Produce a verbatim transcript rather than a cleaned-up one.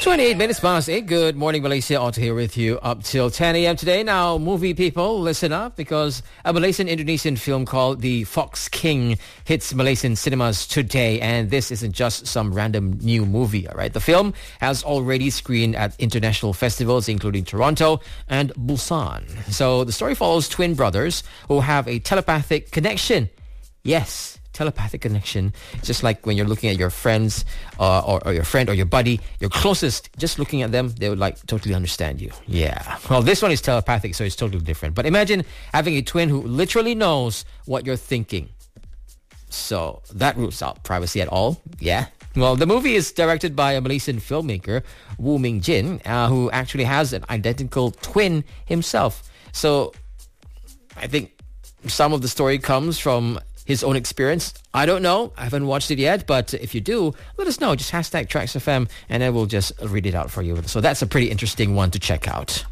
twenty-eight minutes past eight. Good morning, Malaysia. Otto here with you up till ten a.m. today. Now, movie people, listen up because a Malaysian-Indonesian film called The Fox King hits Malaysian cinemas today. And this isn't just some random new movie, all right? The film has already screened at international festivals, including Toronto and Busan. So the story follows twin brothers who have a telepathic connection. Yes, telepathic connection. It's just like when you're looking at your friends uh, or, or your friend or your buddy, your closest, just looking at them, they would like totally understand you. Yeah. Well, this one is telepathic, so it's totally different. But imagine having a twin who literally knows what you're thinking. So that rules out privacy at all. Yeah. Well, the movie is directed by a Malaysian filmmaker, Wu Ming Jin, uh, who actually has an identical twin himself. So I think some of the story comes from his own experience. I don't know. I haven't watched it yet, but if you do, let us know. Just hashtag TraxFM and I will just read it out for you. So that's a pretty interesting one to check out.